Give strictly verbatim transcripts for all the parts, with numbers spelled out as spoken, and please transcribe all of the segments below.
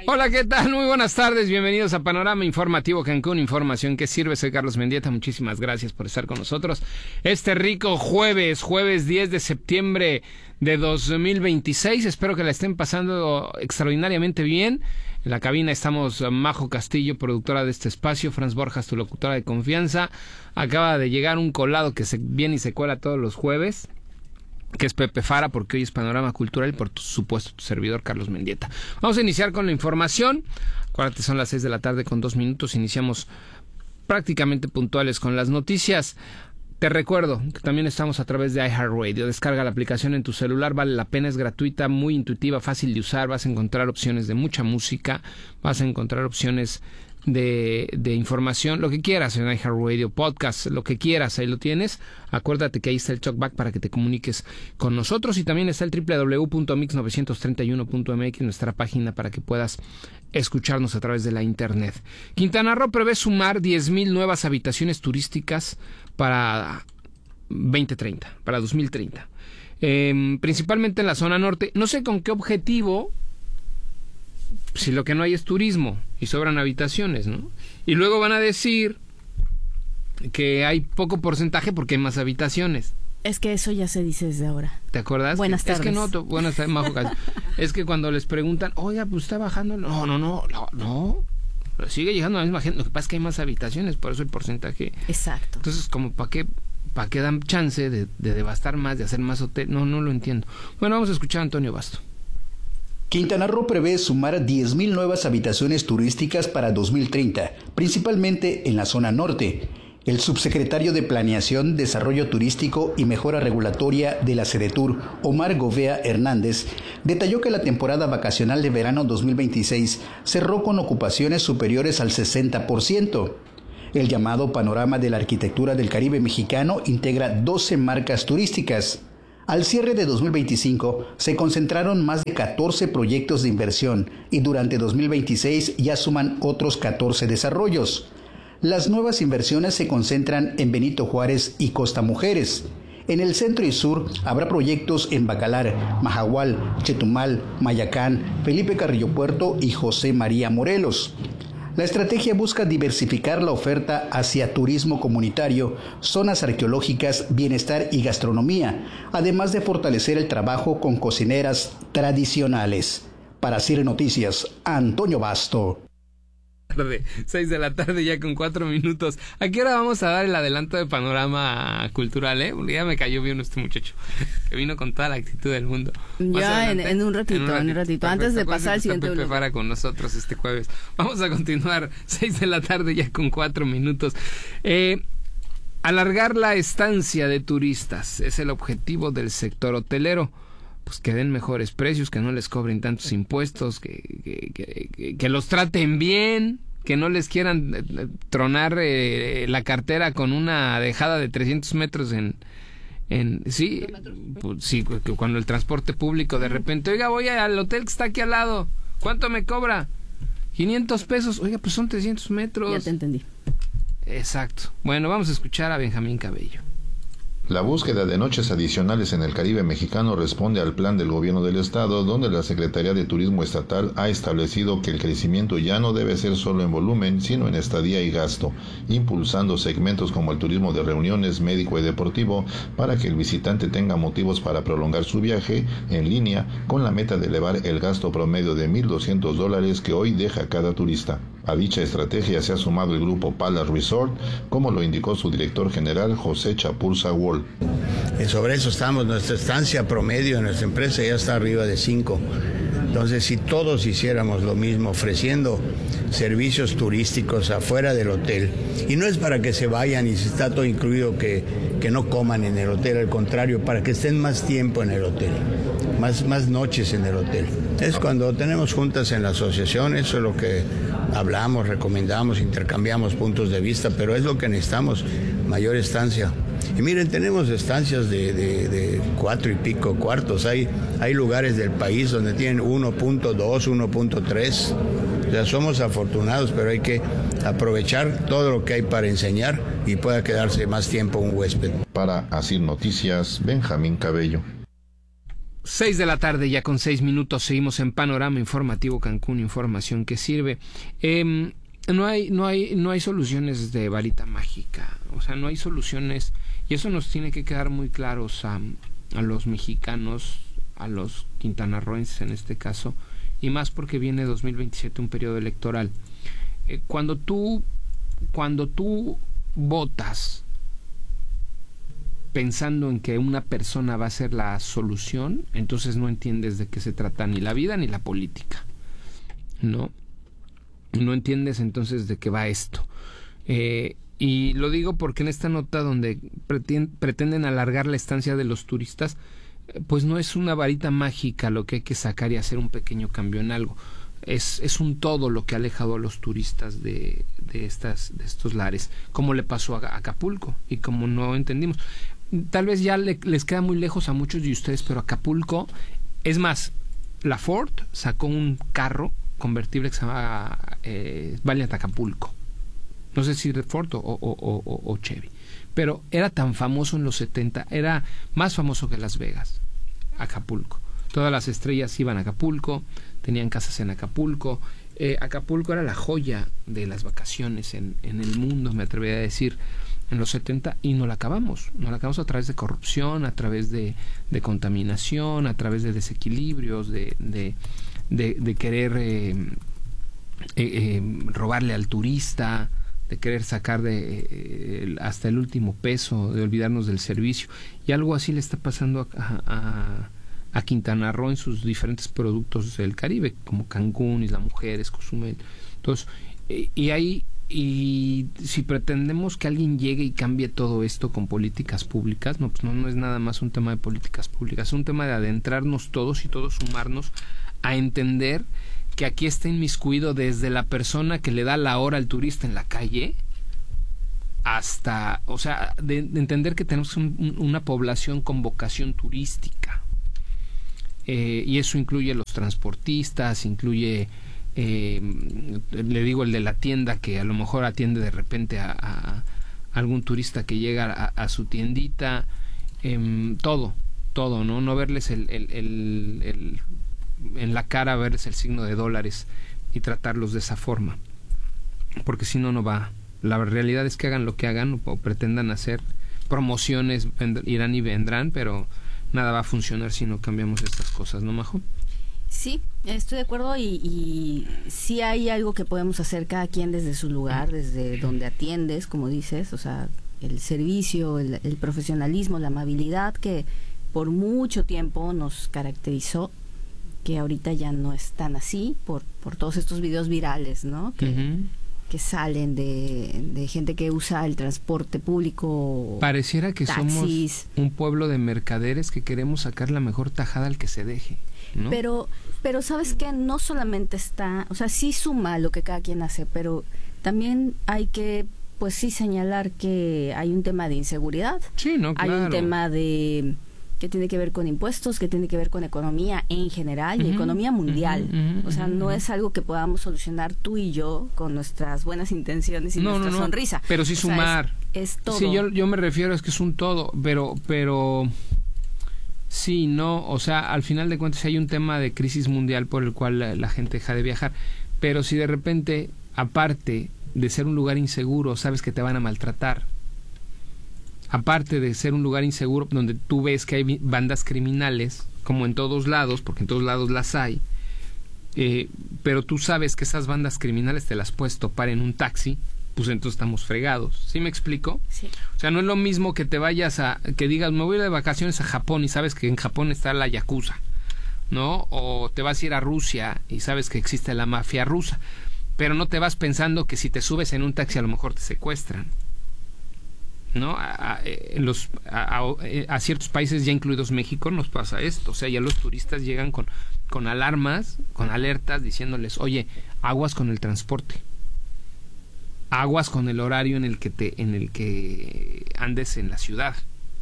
Hola, ¿qué tal? Muy buenas tardes, bienvenidos a Panorama Informativo Cancún, información que sirve. Soy Carlos Mendieta, muchísimas gracias por estar con nosotros. Este rico jueves, jueves diez de septiembre de dos mil veintiséis, espero que la estén pasando extraordinariamente bien. En la cabina estamos Majo Castillo, productora de este espacio, Franz Borjas, tu locutora de confianza. Acaba de llegar un colado que se viene y se cuela todos los jueves, que es Pepe Fara, porque hoy es Panorama Cultural, y por tu, supuesto tu servidor Carlos Mendieta. Vamos a iniciar con la información. Acuérdate, son las seis de la tarde con dos minutos. Iniciamos prácticamente puntuales con las noticias. Te recuerdo que también estamos a través de iHeartRadio. Descarga la aplicación en tu celular, vale la pena, es gratuita, muy intuitiva, fácil de usar. Vas a encontrar opciones de mucha música, vas a encontrar opciones de, de información, lo que quieras en iHeartRadio, podcast, lo que quieras, ahí lo tienes. Acuérdate que ahí está el talkback para que te comuniques con nosotros, y también está el doble u doble u doble u punto mix novecientos treinta y uno punto m x, nuestra página para que puedas escucharnos a través de la internet. Quintana Roo prevé sumar diez mil nuevas habitaciones turísticas para veinte treinta, para dos mil treinta, eh, principalmente en la zona norte. No sé con qué objetivo, si lo que no hay es turismo y sobran habitaciones, ¿no? Y luego van a decir que hay poco porcentaje porque hay más habitaciones. Es que eso ya se dice desde ahora. ¿Te acuerdas? Buenas tardes. Es que no, to, buenas tardes, Majo. Es que cuando les preguntan, oiga, pues está bajando. No, no, no, no, no. Pero sigue llegando la misma gente. Lo que pasa es que hay más habitaciones, por eso el porcentaje. Exacto. Entonces, como para qué, para qué dan chance de, de devastar más, de hacer más hotel. No, no lo entiendo. Bueno, vamos a escuchar a Antonio Basto. Quintana Roo prevé sumar diez mil nuevas habitaciones turísticas para dos mil treinta, principalmente en la zona norte. El subsecretario de Planeación, Desarrollo Turístico y Mejora Regulatoria de la Sedetur, Omar Govea Hernández, detalló que la temporada vacacional de verano dos mil veintiséis cerró con ocupaciones superiores al sesenta por ciento. El llamado Panorama de la Arquitectura del Caribe Mexicano integra doce marcas turísticas. Al cierre de dos mil veinticinco se concentraron más de catorce proyectos de inversión y durante dos mil veintiséis ya suman otros catorce desarrollos. Las nuevas inversiones se concentran en Benito Juárez y Costa Mujeres. En el centro y sur habrá proyectos en Bacalar, Mahahual, Chetumal, Mayacán, Felipe Carrillo Puerto y José María Morelos. La estrategia busca diversificar la oferta hacia turismo comunitario, zonas arqueológicas, bienestar y gastronomía, además de fortalecer el trabajo con cocineras tradicionales. Para C I R Noticias, Antonio Basto. seis de la tarde ya con cuatro minutos. ¿A qué hora vamos a dar el adelanto de Panorama Cultural, eh? Porque ya me cayó bien este muchacho, que vino con toda la actitud del mundo. Ya en, en un ratito, en un ratito, en un ratito antes de pasar al siguiente Pepe Fara con nosotros este jueves. Vamos a continuar, seis de la tarde ya con cuatro minutos. Eh, alargar la estancia de turistas es el objetivo del sector hotelero. Pues que den mejores precios, que no les cobren tantos impuestos, que, que, que, que, que los traten bien, que no les quieran eh, tronar eh, la cartera con una dejada de trescientos metros en... en sí, pues, sí, que cuando el transporte público de repente, oiga, voy al hotel que está aquí al lado, ¿cuánto me cobra? quinientos pesos, oiga, pues son trescientos metros. Ya te entendí. Exacto. Bueno, vamos a escuchar a Benjamín Cabello. La búsqueda de noches adicionales en el Caribe mexicano responde al plan del gobierno del estado, donde la Secretaría de Turismo Estatal ha establecido que el crecimiento ya no debe ser solo en volumen, sino en estadía y gasto, impulsando segmentos como el turismo de reuniones, médico y deportivo, para que el visitante tenga motivos para prolongar su viaje en línea, con la meta de elevar el gasto promedio de mil doscientos dólares que hoy deja cada turista. A dicha estrategia se ha sumado el grupo Palace Resort, como lo indicó su director general José Chapurza Wall. Y sobre eso estamos, nuestra estancia promedio en nuestra empresa ya está arriba de cinco. Entonces, si todos hiciéramos lo mismo, ofreciendo servicios turísticos afuera del hotel, y no es para que se vayan y si está todo incluido que, que no coman en el hotel, al contrario, para que estén más tiempo en el hotel, más, más noches en el hotel. Es cuando tenemos juntas en la asociación, eso es lo que hablamos, recomendamos, intercambiamos puntos de vista, pero es lo que necesitamos, mayor estancia. Y miren, tenemos estancias de, de, de cuatro y pico cuartos. Hay, hay lugares del país donde tienen uno punto dos, uno punto tres. O sea, somos afortunados, pero hay que aprovechar todo lo que hay para enseñar y pueda quedarse más tiempo un huésped. Para A C I R Noticias, Benjamín Cabello. Seis de la tarde, ya con seis minutos, seguimos en Panorama Informativo Cancún, información que sirve. Eh, no hay, no hay, no hay soluciones de varita mágica, o sea, no hay soluciones, y eso nos tiene que quedar muy claros a, a los mexicanos, a los quintanarroenses en este caso, y más porque viene dos mil veintisiete, un periodo electoral. Eh, cuando tú, cuando tú votas pensando en que una persona va a ser la solución, entonces no entiendes de qué se trata ni la vida ni la política, ¿no? No entiendes entonces de qué va esto. Eh, y lo digo porque en esta nota donde pretenden alargar la estancia de los turistas, pues no es una varita mágica lo que hay que sacar y hacer un pequeño cambio en algo. Es, es un todo lo que ha alejado a los turistas de, de, estas, de estos lares, como le pasó a Acapulco y como no entendimos. Tal vez ya le, les queda muy lejos a muchos de ustedes, pero Acapulco, es más, la Ford sacó un carro convertible que se llama eh, Valiant Acapulco. No sé si de Ford o, o, o, o Chevy, pero era tan famoso en los setenta, era más famoso que Las Vegas, Acapulco. Todas las estrellas iban a Acapulco, tenían casas en Acapulco. Eh, Acapulco era la joya de las vacaciones en, en el mundo, me atrevería a decir, en los setenta, y no la acabamos. No la acabamos a través de corrupción, a través de, de contaminación, a través de desequilibrios, de, de, de, de querer eh, eh, eh, robarle al turista, de querer sacar de eh, hasta el último peso, de olvidarnos del servicio. Y algo así le está pasando a, a, a Quintana Roo en sus diferentes productos del Caribe, como Cancún, Isla Mujeres, Cozumel. Entonces, eh, y ahí, y si pretendemos que alguien llegue y cambie todo esto con políticas públicas, no, pues no, no es nada más un tema de políticas públicas, es un tema de adentrarnos todos y todos sumarnos a entender que aquí está inmiscuido desde la persona que le da la hora al turista en la calle hasta, o sea, de, de entender que tenemos un, un, una población con vocación turística. Eh, y eso incluye los transportistas, incluye, eh, le digo, el de la tienda que a lo mejor atiende de repente a, a, a algún turista que llega a, a su tiendita, eh, todo, todo, ¿no? No verles el, el, el, el en la cara, verles el signo de dólares y tratarlos de esa forma, porque si no, no va. La realidad es que hagan lo que hagan o, o pretendan hacer promociones, irán y vendrán, pero nada va a funcionar si no cambiamos estas cosas, ¿no, Majo? Sí, estoy de acuerdo, y, y sí hay algo que podemos hacer cada quien desde su lugar, desde donde atiendes, como dices, o sea, el servicio, el, el profesionalismo, la amabilidad que por mucho tiempo nos caracterizó, que ahorita ya no es tan así por, por todos estos videos virales, ¿no? Que, uh-huh. que salen de, de gente que usa el transporte público. Pareciera que taxis. Somos un pueblo de mercaderes que queremos sacar la mejor tajada al que se deje, ¿no? Pero, pero ¿sabes qué? No solamente está, o sea, sí suma lo que cada quien hace, pero también hay que, pues sí, señalar que hay un tema de inseguridad. Sí, no, claro. Hay un tema de que tiene que ver con impuestos, que tiene que ver con economía en general y uh-huh, economía mundial. Uh-huh, o sea, no uh-huh. es algo que podamos solucionar tú y yo con nuestras buenas intenciones y no, nuestra no, no, sonrisa. Pero sí o sumar. Sea, es, es todo. Sí, yo, yo me refiero, es que es un todo, pero, pero sí, no, o sea, al final de cuentas hay un tema de crisis mundial por el cual la, la gente deja de viajar, pero si de repente, aparte de ser un lugar inseguro, sabes que te van a maltratar, aparte de ser un lugar inseguro donde tú ves que hay bandas criminales, como en todos lados, porque en todos lados las hay, eh, pero tú sabes que esas bandas criminales te las puedes topar en un taxi, pues entonces estamos fregados. ¿Sí me explico? Sí. O sea, no es lo mismo que te vayas a, que digas, me voy a ir de vacaciones a Japón y sabes que en Japón está la Yakuza, ¿no? O te vas a ir a Rusia y sabes que existe la mafia rusa, pero no te vas pensando que si te subes en un taxi a lo mejor te secuestran, ¿no? A, a, los, a, a, a ciertos países, ya incluidos México, nos pasa esto. O sea, ya los turistas llegan con, con alarmas, con alertas, diciéndoles, oye, aguas con el transporte, aguas con el horario en el que te, en el que andes en la ciudad.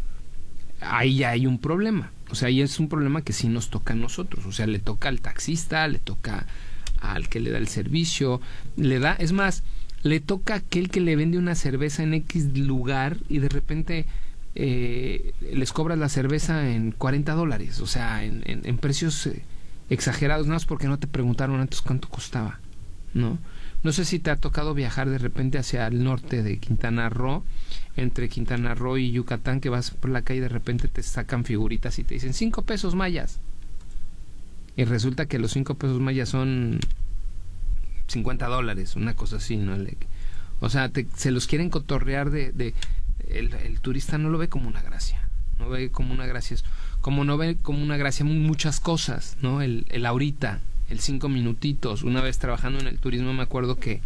Ahí ya hay un problema. O sea, ahí es un problema que sí nos toca a nosotros. O sea, le toca al taxista, le toca al que le da el servicio, le da, es más, le toca a aquel que le vende una cerveza en X lugar y de repente eh, les cobras la cerveza en cuarenta dólares, o sea, en, en, en precios eh, exagerados, nada más porque no te preguntaron antes cuánto costaba, ¿no? No sé si te ha tocado viajar de repente hacia el norte de Quintana Roo, entre Quintana Roo y Yucatán, que vas por la calle y de repente te sacan figuritas y te dicen cinco pesos mayas. Y resulta que los cinco pesos mayas son cincuenta dólares, una cosa así, ¿no? O sea, te, se los quieren cotorrear de... de el, el turista no lo ve como una gracia, no ve como una gracia, como no ve como una gracia muchas cosas, ¿no? El, el ahorita, el cinco minutitos. Una vez trabajando en el turismo me acuerdo que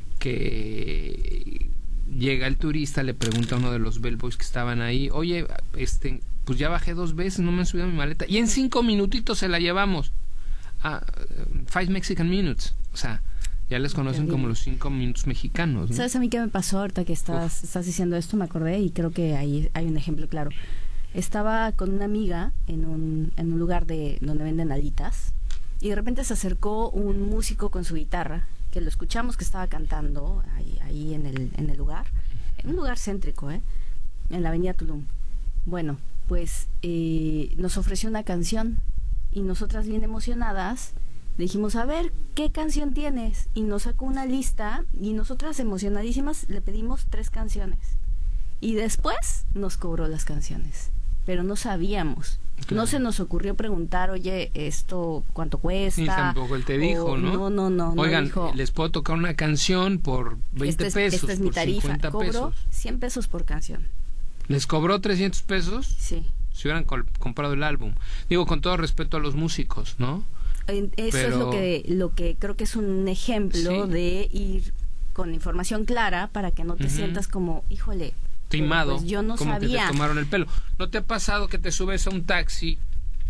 que llega el turista, le pregunta a uno de los bellboys que estaban ahí, oye, este, pues ya bajé dos veces, no me han subido mi maleta, y en cinco minutitos se la llevamos. Ah, five Mexican minutes, o sea, ya les conocen como los cinco minutos mexicanos, ¿no? ¿Sabes a mí qué me pasó ahorita que estás, estás diciendo esto? Me acordé y creo que ahí hay un ejemplo claro. Estaba con una amiga en un, en un lugar de donde venden alitas y de repente se acercó un músico con su guitarra, que lo escuchamos que estaba cantando ahí, ahí en, el, en el lugar, en un lugar céntrico, ¿eh? En la avenida Tulum. Bueno, pues eh, nos ofreció una canción y nosotras bien emocionadas le dijimos, a ver, ¿qué canción tienes? Y nos sacó una lista y nosotras emocionadísimas le pedimos tres canciones. Y después nos cobró las canciones. Pero no sabíamos. Claro. No se nos ocurrió preguntar, oye, ¿esto cuánto cuesta? Y tampoco él te dijo, o, ¿no? No, no, no. Oigan, no dijo, les puedo tocar una canción por veinte esta es, pesos, esta es mi por tarifa. cincuenta Cobró pesos. cien pesos por canción. ¿Les cobró trescientos pesos? Sí. Si hubieran col- comprado el álbum. Digo, con todo respeto a los músicos, ¿no? Eso Pero... es lo que, lo que creo que es un ejemplo Sí. de ir con información clara para que no te uh-huh. sientas como, híjole, timado, pues yo no como sabía. que te tomaron el pelo. ¿No te ha pasado que te subes a un taxi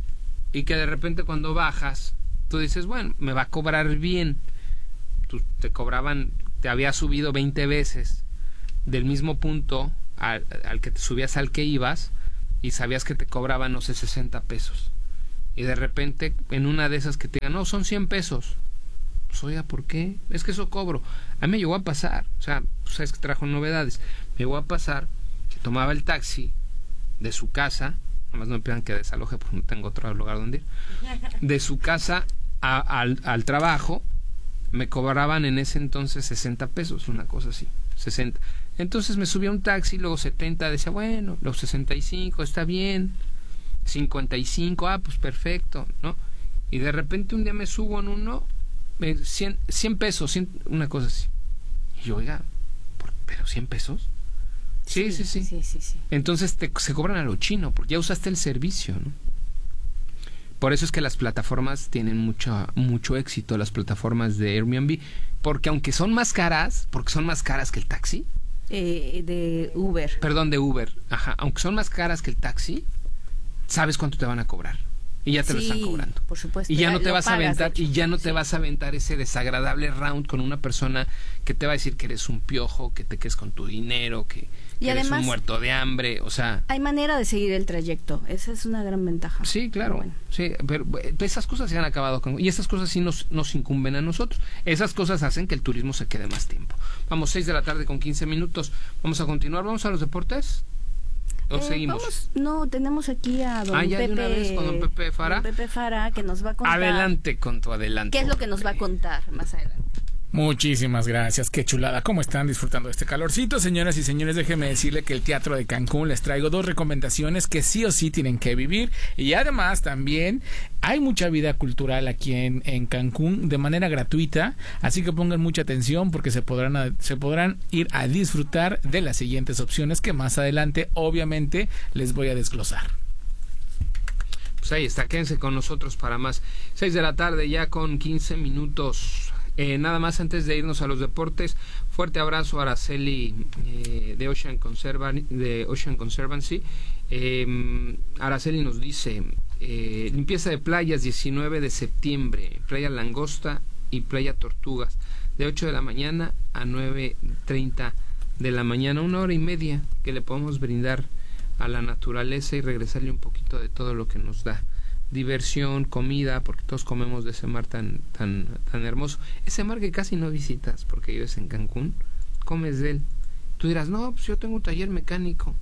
y que de repente cuando bajas tú dices, bueno, me va a cobrar bien? Tú, te cobraban, te había subido veinte veces del mismo punto al, al que te subías al que ibas y sabías que te cobraban, no sé, sesenta pesos. Y de repente en una de esas que te digan, no, son cien pesos. Pues oiga, ¿por qué? Es que eso cobro. A mí me llegó a pasar, o sea, tú sabes que trajo novedades. Me llegó a pasar que tomaba el taxi de su casa, nada más no me pidan que desaloje porque no tengo otro lugar donde ir, de su casa a, al, al trabajo, me cobraban en ese entonces sesenta pesos, una cosa así, sesenta. Entonces me subí a un taxi, luego setenta, decía, bueno, los sesenta y cinco, está bien, cincuenta y cinco, ah, pues perfecto, ¿no? Y de repente un día me subo en uno, cien, cien pesos, cien, una cosa así. Y yo, oiga, ¿pero cien pesos? Sí, sí, sí. sí, sí, sí. Entonces te, se cobran a lo chino, porque ya usaste el servicio, ¿no? Por eso es que las plataformas tienen mucho, mucho éxito, las plataformas de Airbnb, porque aunque son más caras, porque son más caras que el taxi. Eh, de Uber. Perdón, de Uber, ajá. Aunque son más caras que el taxi, sabes cuánto te van a cobrar. Y ya te sí, lo están cobrando. Por supuesto. Y ya no te lo vas pagas, a aventar, de hecho. y ya no te sí. vas a aventar ese desagradable round con una persona que te va a decir que eres un piojo, que te quedes con tu dinero, que, y que además, eres un muerto de hambre, o sea... Hay manera de seguir el trayecto, esa es una gran ventaja. Sí, claro, bueno. sí, pero esas cosas se han acabado con, y esas cosas sí nos, nos incumben a nosotros. Esas cosas hacen que el turismo se quede más tiempo. Vamos, seis de la tarde con quince minutos. Vamos a continuar, vamos a los deportes. ¿O eh, seguimos? Vamos, no, tenemos aquí a don ah, ya Pepe, de una vez con don Pepe Fara. Don Pepe Fara, que nos va a contar. Adelante con tu adelante. ¿Qué es lo que nos va a contar más adelante? Muchísimas gracias, qué chulada. ¿Cómo están disfrutando de este calorcito? Señoras y señores, déjenme decirle que el Teatro de Cancún les traigo dos recomendaciones que sí o sí tienen que vivir. Y además también hay mucha vida cultural aquí en, en Cancún de manera gratuita. Así que pongan mucha atención porque se podrán, se podrán ir a disfrutar de las siguientes opciones que más adelante obviamente les voy a desglosar. Pues ahí está, quédense con nosotros para más. seis de la tarde ya con quince minutos. Eh, nada más antes de irnos a los deportes, fuerte abrazo a Araceli eh, de, Ocean Conservan- de Ocean Conservancy. Eh, Araceli nos dice, eh, limpieza de playas diecinueve de septiembre, Playa Langosta y Playa Tortugas, de ocho de la mañana a nueve treinta de la mañana, una hora y media que le podemos brindar a la naturaleza y regresarle un poquito de todo lo que nos da. Diversión, comida, porque todos comemos de ese mar tan tan tan hermoso, ese mar que casi no visitas porque vives en Cancún, comes de él. Tú dirás, no, pues yo tengo un taller mecánico. ¿Qué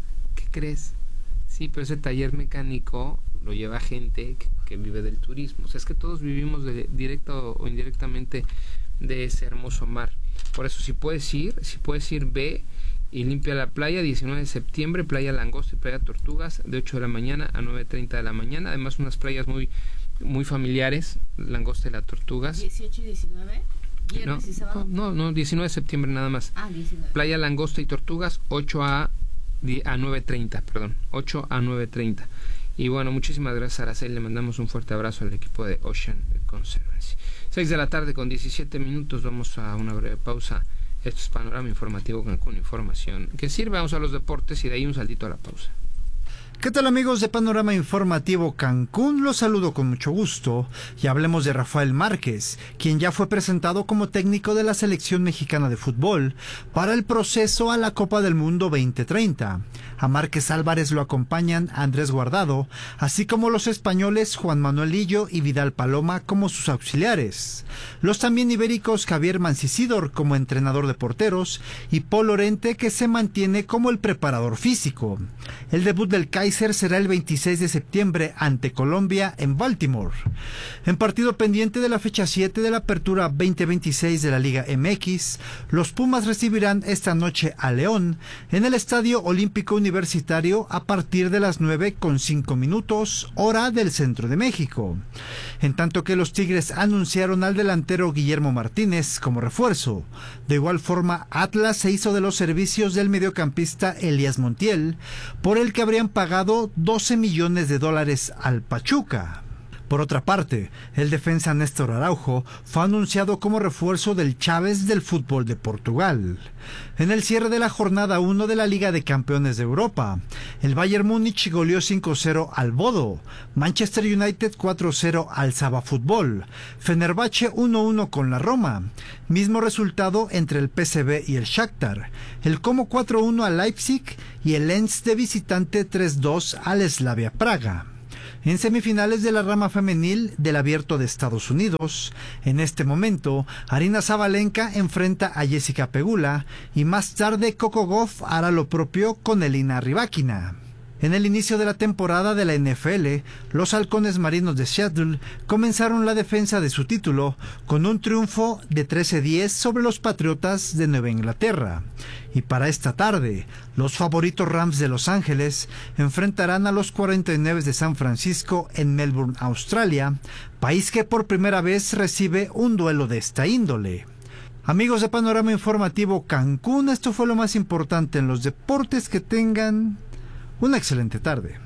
¿qué crees? Sí, pero ese taller mecánico lo lleva gente que, que vive del turismo. O sea, es que todos vivimos de, directo o indirectamente de ese hermoso mar. Por eso, si puedes ir, si puedes ir, ve y limpia la playa. Diecinueve de septiembre, Playa Langosta y Playa Tortugas, de ocho de la mañana a nueve treinta de la mañana. Además, unas playas muy muy familiares, Langosta y la Tortugas. ¿dieciocho y diecinueve? ¿Viernes no, y sábado? No, no, diecinueve de septiembre nada más. Ah, diecinueve. Playa Langosta y Tortugas, ocho a nueve treinta, perdón, ocho a nueve treinta. Y bueno, muchísimas gracias, Araceli, le mandamos un fuerte abrazo al equipo de Ocean Conservancy. seis de la tarde con diecisiete minutos, vamos a una breve pausa. Esto es Panorama Informativo Cancún, información que sirve. Vamos a los deportes y de ahí un saltito a la pausa. ¿Qué tal, amigos de Panorama Informativo Cancún? Los saludo con mucho gusto y hablemos de Rafael Márquez, quien ya fue presentado como técnico de la selección mexicana de fútbol para el proceso a la Copa del Mundo veinte treinta. A Márquez Álvarez lo acompañan Andrés Guardado, así como los españoles Juan Manuel Lillo y Vidal Paloma como sus auxiliares. Los también ibéricos Javier Mancisidor como entrenador de porteros y Paul Lorente, que se mantiene como el preparador físico. El debut del Kaiser será el veintiséis de septiembre ante Colombia en Baltimore. En partido pendiente de la fecha siete de la Apertura veinte veintiséis de la Liga M X, los Pumas recibirán esta noche a León en el Estadio Olímpico Universitario a partir de las nueve con cinco minutos, hora del centro de México. En tanto que los Tigres anunciaron al delantero Guillermo Martínez como refuerzo. De igual forma, Atlas se hizo de los servicios del mediocampista Elías Montiel, por el que habrían pagado doce millones de dólares al Pachuca. Por otra parte, el defensa Néstor Araujo fue anunciado como refuerzo del Chaves del fútbol de Portugal. En el cierre de la jornada uno de la Liga de Campeones de Europa, el Bayern Múnich goleó cinco cero al Bodo, Manchester United cuatro cero al Saba Fútbol, Fenerbahce uno uno con la Roma, mismo resultado entre el P S V y el Shakhtar, el Como cuatro uno al Leipzig y el Lens de visitante tres dos al Slavia Praga. En semifinales de la rama femenil del Abierto de Estados Unidos, en este momento, Aryna Sabalenka enfrenta a Jessica Pegula y más tarde Coco Gauff hará lo propio con Elina Rybakina. En el inicio de la temporada de la N F L, los Halcones Marinos de Seattle comenzaron la defensa de su título con un triunfo de trece diez sobre los Patriotas de Nueva Inglaterra. Y para esta tarde, los favoritos Rams de Los Ángeles enfrentarán a los cuarenta y nueve de San Francisco en Melbourne, Australia, país que por primera vez recibe un duelo de esta índole. Amigos de Panorama Informativo Cancún, esto fue lo más importante en los deportes. Que tengan una excelente tarde.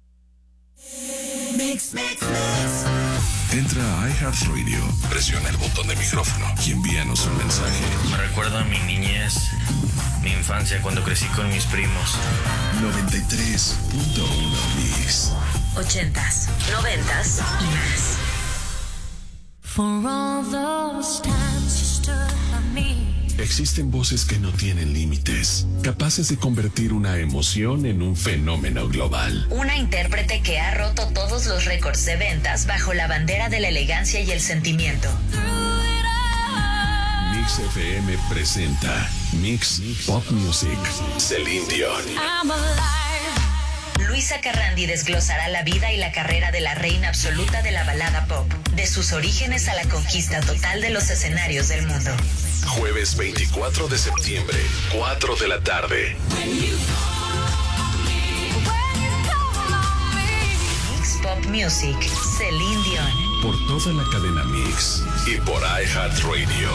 Mix, mix, mix. Entra a iHeartRadio, presiona el botón de micrófono y envíanos un mensaje. Me recuerda a mi niñez, mi infancia cuando crecí con mis primos. noventa y tres punto uno Mix. Ochentas, noventas y más. For all those times you stood by me. Existen voces que no tienen límites, capaces de convertir una emoción en un fenómeno global. Una intérprete que ha roto todos los récords de ventas bajo la bandera de la elegancia y el sentimiento. Mix F M presenta Mix Pop Music, Celine Dion. Luisa Carrandi desglosará la vida y la carrera de la reina absoluta de la balada pop, de sus orígenes a la conquista total de los escenarios del mundo. Jueves veinticuatro de septiembre, cuatro de la tarde. Mix Pop Music, Celine Dion. Por toda la cadena Mix y por iHeartRadio.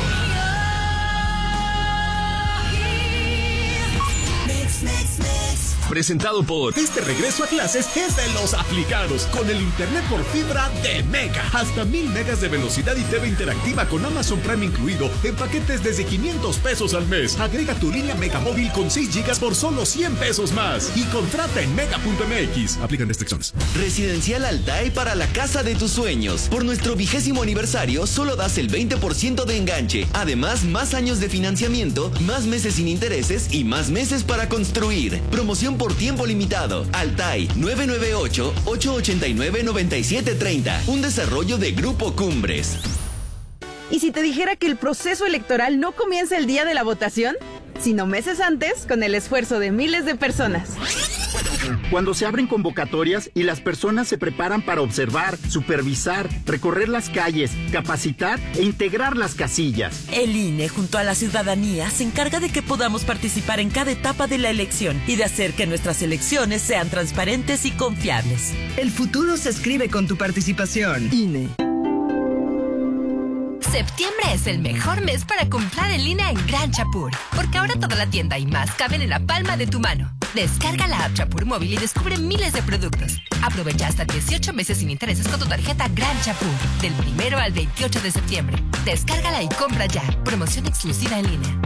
Mix, mix, mix. Presentado por Este regreso a clases es de los aplicados, con el internet por fibra de Mega. Hasta mil megas de velocidad y T V interactiva con Amazon Prime incluido en paquetes desde quinientos pesos al mes. Agrega tu línea Mega móvil con seis gigas por solo cien pesos más y contrata en mega punto m x. Aplican restricciones. Residencial Altai para la casa de tus sueños. Por nuestro vigésimo aniversario solo das el veinte por ciento de enganche. Además, más años de financiamiento, más meses sin intereses y más meses para construir. Promoción por tiempo limitado. Altai nueve nueve ocho, ocho ocho nueve, nueve siete tres cero. Un desarrollo de Grupo Cumbres. ¿Y si te dijera que el proceso electoral no comienza el día de la votación, sino meses antes con el esfuerzo de miles de personas? Cuando se abren convocatorias y las personas se preparan para observar, supervisar, recorrer las calles, capacitar e integrar las casillas. El I N E, junto a la ciudadanía, se encarga de que podamos participar en cada etapa de la elección y de hacer que nuestras elecciones sean transparentes y confiables. El futuro se escribe con tu participación. I N E. Septiembre es el mejor mes para comprar en línea en Gran Chapur, porque ahora toda la tienda y más caben en la palma de tu mano. Descarga la app Chapur móvil y descubre miles de productos. Aprovecha hasta dieciocho meses sin intereses con tu tarjeta Gran Chapur, del primero al veintiocho de septiembre. Descárgala y compra ya. Promoción exclusiva en línea.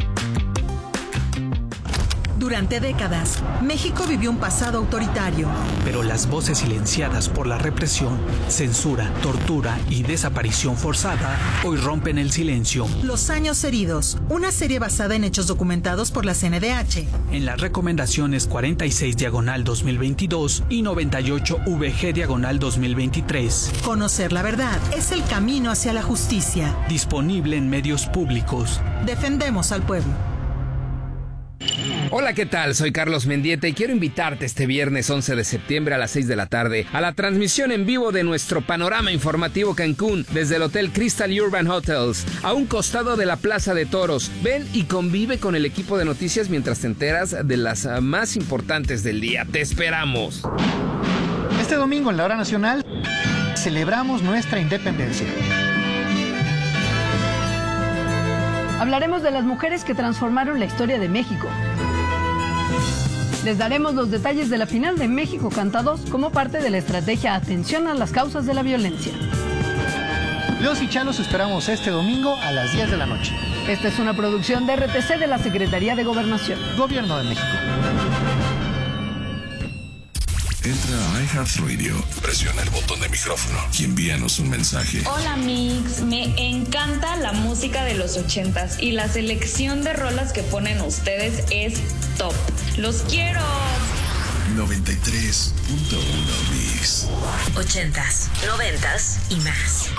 Durante décadas, México vivió un pasado autoritario. Pero las voces silenciadas por la represión, censura, tortura y desaparición forzada hoy rompen el silencio. Los años heridos, una serie basada en hechos documentados por la C N D H. En las recomendaciones cuarenta y seis diagonal dos mil veintidós y noventa y ocho V G diagonal dos mil veintitrés. Conocer la verdad es el camino hacia la justicia. Disponible en medios públicos. Defendemos al pueblo. Hola, ¿qué tal? Soy Carlos Mendieta y quiero invitarte este viernes once de septiembre a las seis de la tarde a la transmisión en vivo de nuestro Panorama Informativo Cancún desde el Hotel Crystal Urban Hotels, a un costado de la Plaza de Toros. Ven y convive con el equipo de noticias mientras te enteras de las más importantes del día. ¡Te esperamos! Este domingo en la Hora Nacional celebramos nuestra independencia. Hablaremos de las mujeres que transformaron la historia de México. Les daremos los detalles de la final de México Canta dos como parte de la estrategia Atención a las causas de la violencia. Los y Chalos esperamos este domingo a las diez de la noche. Esta es una producción de R T C de la Secretaría de Gobernación. Gobierno de México. Entra a iHeartRadio, presiona el botón de micrófono y envíanos un mensaje. Hola Mix, me encanta la música de los ochentas y la selección de rolas que ponen ustedes es top. ¡Los quiero! noventa y tres punto uno Mix. Ochentas, noventas y más.